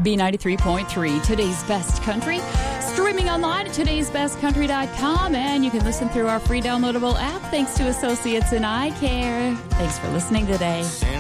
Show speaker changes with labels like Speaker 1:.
Speaker 1: B93.3, today's best country. Streaming online at today'sbestcountry.com, and you can listen through our free downloadable app thanks to associates in iCare. Thanks for listening today.